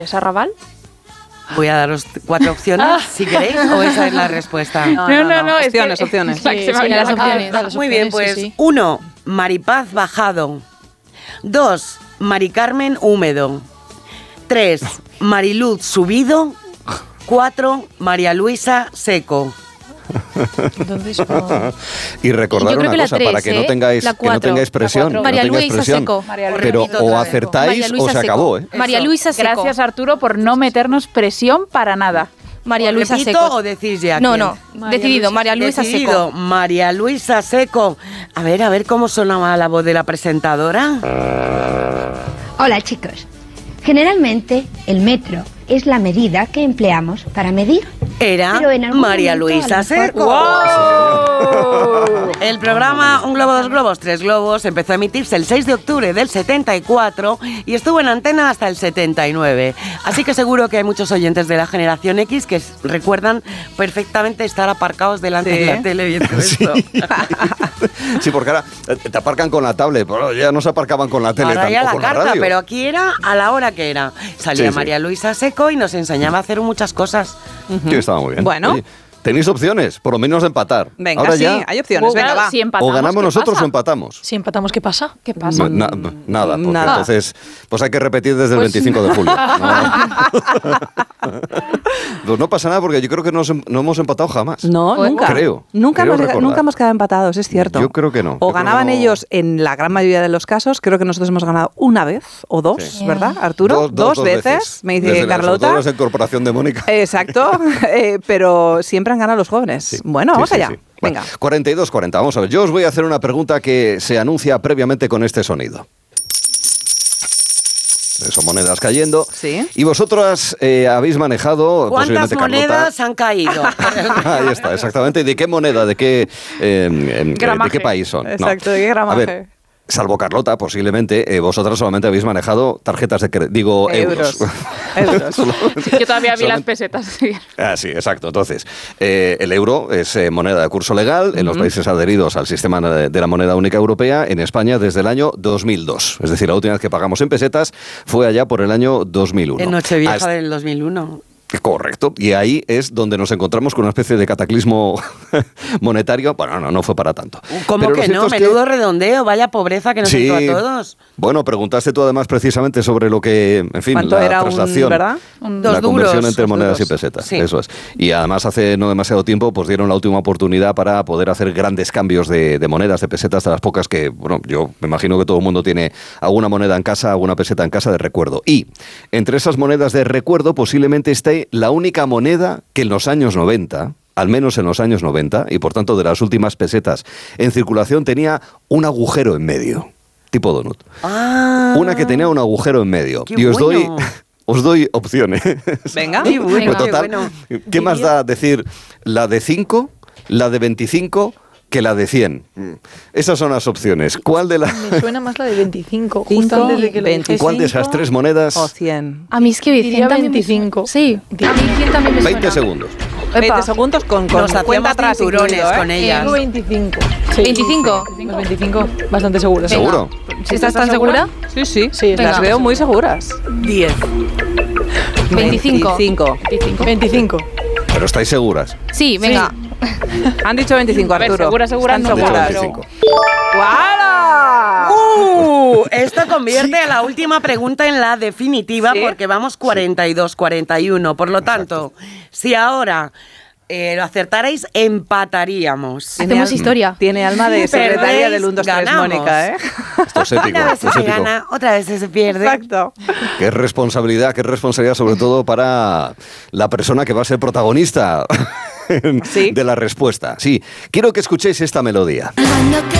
¿Es Arrabal? Voy a daros 4 opciones, si queréis, o esa es la respuesta. No, Opciones. Sí, las opciones. Muy bien, pues 1, Maripaz Bajado. 2, Mari Carmen Húmedo. 3, Mariluz Subido. 4, María Luisa Seco. Entonces, Y recordar Yo creo una que cosa, la 3, para que no tengáis, la que no 4. tengáis presión. La 4. María no tengáis Luisa presión, Seco. Pero Repito o otra vez. acertáis María Luisa o se Seco. acabó, ¿eh? María Luisa Seco. Gracias, Arturo, por no meternos presión para nada. María Luisa ¿Repito Seco. o decís ya? No, quién? no. Decidido. María Luisa Decidido, Seco. María Luisa Seco. A ver cómo sonaba la voz de la presentadora. Hola chicos. Generalmente el metro es la medida que empleamos para medir. Era Pero en algún María momento, Luisa a lo mejor- Seco. El programa Un Globo, Dos Globos, Tres Globos empezó a emitirse el 6 de octubre del 74 y estuvo en antena hasta el 79. Así que seguro que hay muchos oyentes de la generación X que recuerdan perfectamente estar aparcados delante de la tele viendo esto. Sí, porque ahora te aparcan con la tablet, pero ya no se aparcaban con la tele, Ahora ya la tampoco con la carta, radio. pero aquí era a la hora que era. Salía Sí. María Luisa Seco y nos enseñaba a hacer muchas cosas. Sí, estaba muy bien. Bueno. Oye, tenéis opciones, por lo menos de empatar. Venga, ahora sí, ya, hay opciones. Venga, va. Si empatamos, o ganamos ¿qué nosotros pasa? o empatamos. Si empatamos, ¿qué pasa? ¿Qué pasa? Nada, porque Nada. entonces pues hay que repetir desde Pues- el 25 de julio. Pues no pasa nada porque yo creo que no hemos empatado jamás. No, nunca. Creo. Nunca Creo hemos, recordar. nunca hemos quedado empatados, es cierto. Yo creo que no. O Yo creo ganaban que no. ellos en la gran mayoría de los casos. Creo que nosotros hemos ganado una vez o dos, Sí. ¿verdad, Arturo? Dos veces. Me dice Desde sobre todo Carlota. las incorporación de Mónica. Exacto, pero siempre han ganado los jóvenes. Sí. Bueno, Sí, vamos sí, allá. sí. Bueno, Venga. 42-40. Vamos a ver. Yo os voy a hacer una pregunta que se anuncia previamente con este sonido. Son monedas cayendo. Sí. Y vosotras habéis manejado, ¿Cuántas posiblemente Carlota. monedas han caído? Ahí está, exactamente. ¿De qué moneda? ¿De qué, de Gramaje. qué país son? No. Exacto, ¿de qué gramaje? A ver, salvo Carlota, posiblemente, vosotras solamente habéis manejado tarjetas de crédito. Digo, euros. Euros. Yo todavía vi las pesetas. Sí. Ah, sí, exacto. Entonces, el euro es moneda de curso legal en los países adheridos al sistema de la moneda única europea, en España desde el año 2002. Es decir, la última vez que pagamos en pesetas fue allá por el año 2001. En Nochevieja Hasta- del 2001. Correcto, y ahí es donde nos encontramos con una especie de cataclismo monetario. Bueno, no fue para tanto. ¿Cómo Pero lo que cierto no? es que- Menudo redondeo, vaya pobreza que nos Sí. entró a todos. Bueno, preguntaste tú además precisamente sobre lo que, en fin, ¿Cuánto la era transacción, verdad? Dos la conversión duros, entre dos monedas duros. y pesetas, Sí. eso es. Y además hace no demasiado tiempo pues dieron la última oportunidad para poder hacer grandes cambios de monedas, de pesetas, de las pocas que, bueno, yo me imagino que todo el mundo tiene alguna moneda en casa, alguna peseta en casa de recuerdo. Y entre esas monedas de recuerdo posiblemente esté la única moneda que en los años 90, al menos en los años 90, y por tanto de las últimas pesetas en circulación, tenía un agujero en medio, tipo donut. Ah, Una que tenía un agujero en medio. qué Y os doy... bueno. Os doy opciones. Venga. Qué bueno, Pues qué total, bueno. ¿qué más da decir la de 5, la de 25 que la de 100? Esas son las opciones. ¿Cuál de las... Me suena más la de 25. 5, Justo antes de que lo 25. ¿Cuál de esas tres monedas? O 100. A mí es que Diría 100 también 25. Sí, a mí 100 también me suena. 20 segundos. 20 segundos con Nos cuenta hacemos atrás cinturones incluido, ¿eh? con ellas. Tengo 25. 25. 25, bastante seguro. ¿Seguro? ¿Estás tan segura? Sí, sí. Sí, Las venga. veo muy seguras. 10. 25. 25. Pero estáis seguras. Sí, venga. Han dicho 25, A ver, Arturo. segura, Están no, Han dicho seguras. pero- 25. ¡Guau! Esto convierte a la última pregunta en la definitiva ¿Sí? porque vamos 42-41. Por lo tanto, si ahora lo acertarais, empataríamos. Hacemos historia. Tiene alma de secretaria Perdéis, del 1, 2, 3, ganamos. Mónica, ¿eh? Esto es épico. Una vez esto es se épico. gana, otra vez se pierde. Exacto. Qué responsabilidad sobre todo para la persona que va a ser protagonista ¿Sí? de la respuesta. Sí, quiero que escuchéis esta melodía. Cuando